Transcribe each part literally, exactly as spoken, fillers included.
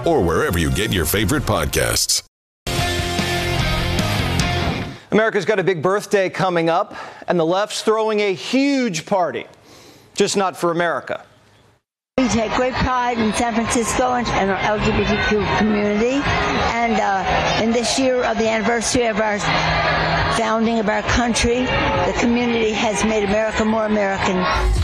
or wherever you get your favorite podcasts. America's got a big birthday coming up, and the left's throwing a huge party, just not for America. We take great pride in San Francisco and our L G B T Q community, and uh, in this year of the anniversary of our founding of our country, the community has made America more American.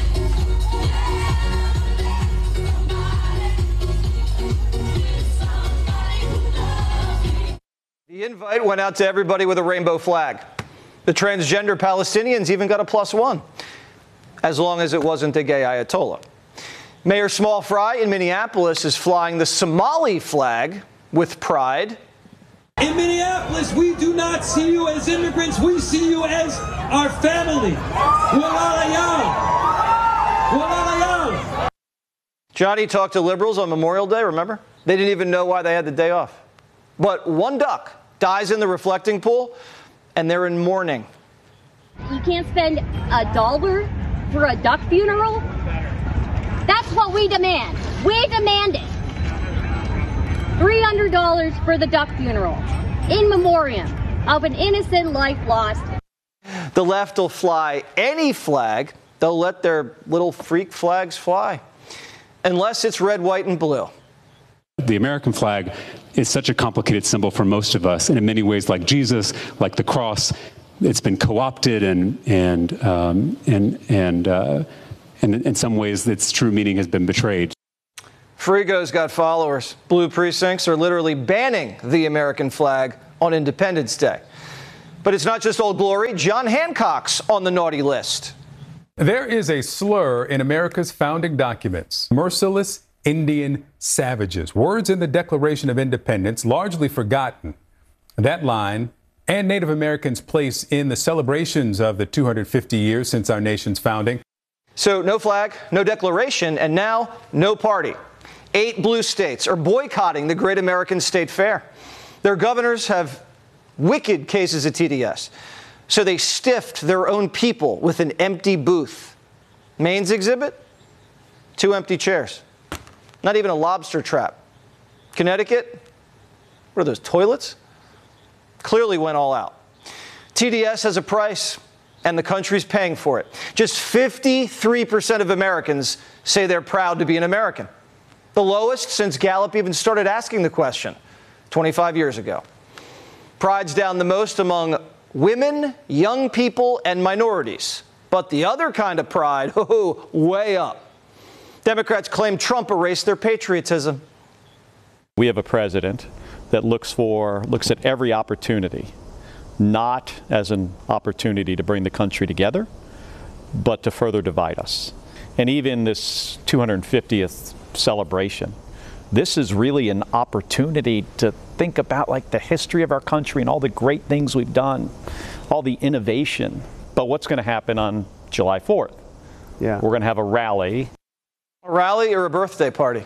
The invite went out to everybody with a rainbow flag. The transgender Palestinians even got a plus one, as long as it wasn't a gay Ayatollah. Mayor Small Fry in Minneapolis is flying the Somali flag with pride. In Minneapolis, we do not see you as immigrants. We see you as our family. Walalayam. Walalayam. Johnny talked to liberals on Memorial Day, remember? They didn't even know why they had the day off. But one duck dies in the reflecting pool, and they're in mourning. You can't spend a dollar for a duck funeral? That's what we demand. We demand it. three hundred dollars for the duck funeral, in memoriam of an innocent life lost. The left will fly any flag. They'll let their little freak flags fly, unless it's red, white, and blue. The American flag is such a complicated symbol for most of us, and in many ways, like Jesus, like the cross, it's been co-opted, and and um, and and uh, and in some ways, its true meaning has been betrayed. Frigo's got followers. Blue precincts are literally banning the American flag on Independence Day. But it's not just Old Glory. John Hancock's on the naughty list. There is a slur in America's founding documents: merciless Indian savages. Words in the Declaration of Independence largely forgotten. That line and Native Americans' place in the celebrations of the two hundred fifty years since our nation's founding. So no flag, no declaration, and now no party. Eight blue states are boycotting the Great American State Fair. Their governors have wicked cases of T D S, so they stiffed their own people with an empty booth. Maine's exhibit? Two empty chairs. Not even a lobster trap. Connecticut? What are those, toilets? Clearly went all out. T D S has a price, and the country's paying for it. Just fifty-three percent of Americans say they're proud to be an American. The lowest since Gallup even started asking the question twenty-five years ago. Pride's down the most among women, young people, and minorities. But the other kind of pride, oh, way up. Democrats claim Trump erased their patriotism. We have a president that looks for, looks at every opportunity, not as an opportunity to bring the country together, but to further divide us. And even this two hundred fiftieth celebration, this is really an opportunity to think about like the history of our country and all the great things we've done, all the innovation. But what's going to happen on July fourth? Yeah. We're going to have a rally. A rally or a birthday party?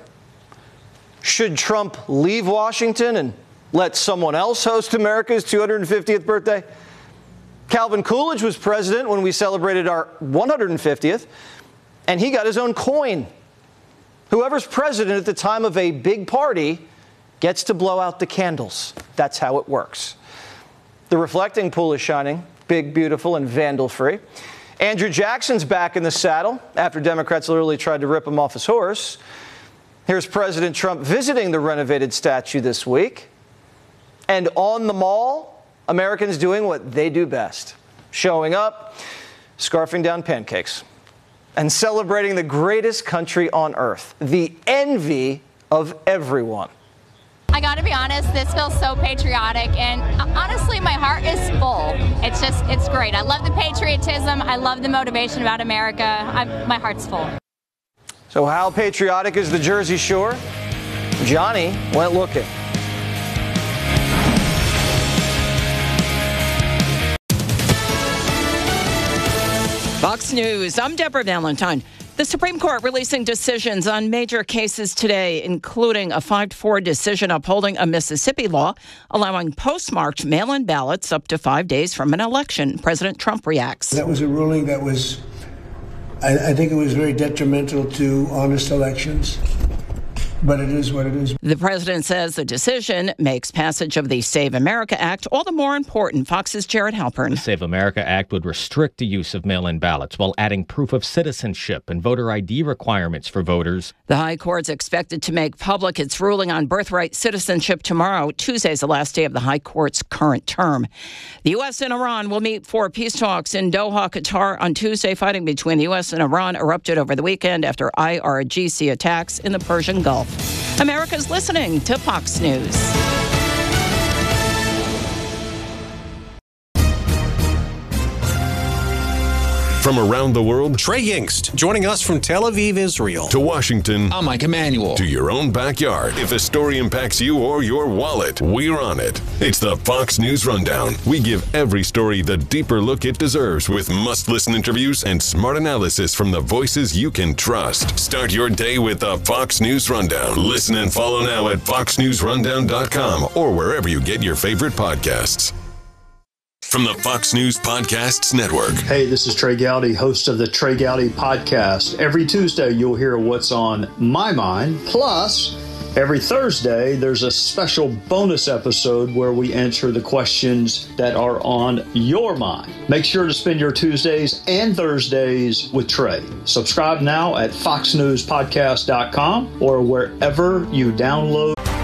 Should Trump leave Washington and let someone else host America's two hundred fiftieth birthday? Calvin Coolidge was president when we celebrated our one hundred fiftieth, and he got his own coin. Whoever's president at the time of a big party gets to blow out the candles. That's how it works. The reflecting pool is shining, big, beautiful, and vandal-free. Andrew Jackson's back in the saddle after Democrats literally tried to rip him off his horse. Here's President Trump visiting the renovated statue this week. And on the mall, Americans doing what they do best: showing up, scarfing down pancakes, and celebrating the greatest country on earth, the envy of everyone. I gotta be honest, this feels so patriotic, and honestly, my heart is full. It's just, it's great. I love the patriotism. I love the motivation about America. I'm, my heart's full. So how patriotic is the Jersey Shore? Johnny went looking. Fox News, I'm Deborah Valentine. The Supreme Court releasing decisions on major cases today, including a five to four decision upholding a Mississippi law allowing postmarked mail-in ballots up to five days from an election. President Trump reacts. That was a ruling that was, I, I think it was very detrimental to honest elections. but it is what it is. The president says the decision makes passage of the Save America Act all the more important. Fox's Jared Halpern. The Save America Act would restrict the use of mail-in ballots while adding proof of citizenship and voter I D requirements for voters. The High Court's expected to make public its ruling on birthright citizenship tomorrow. Tuesday's the last day of the High Court's current term. The U S and Iran will meet for peace talks in Doha, Qatar on Tuesday. Fighting between the U S and Iran erupted over the weekend after I R G C attacks in the Persian Gulf. America's listening to Fox News. From around the world, Trey Yingst, joining us from Tel Aviv, Israel. To Washington, I'm Mike Emanuel. To your own backyard. If a story impacts you or your wallet, we're on it. It's the Fox News Rundown. We give every story the deeper look it deserves with must-listen interviews and smart analysis from the voices you can trust. Start your day with the Fox News Rundown. Listen and follow now at fox news rundown dot com or wherever you get your favorite podcasts. From the Fox News Podcasts Network. Hey, this is Trey Gowdy, host of the Trey Gowdy Podcast. Every Tuesday, you'll hear what's on my mind. Plus, every Thursday, there's a special bonus episode where we answer the questions that are on your mind. Make sure to spend your Tuesdays and Thursdays with Trey. Subscribe now at fox news podcast dot com or wherever you download